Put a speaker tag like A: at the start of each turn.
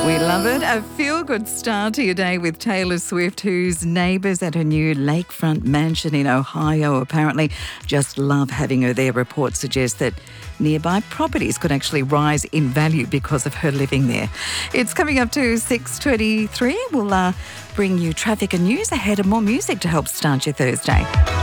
A: We love it. A feel-good start to your day with Taylor Swift, whose neighbours at her new lakefront mansion in Ohio apparently just love having her there. Reports suggest that nearby properties could actually rise in value because of her living there. It's coming up to 6:23. We'll bring you traffic and news ahead of more music to help start your Thursday.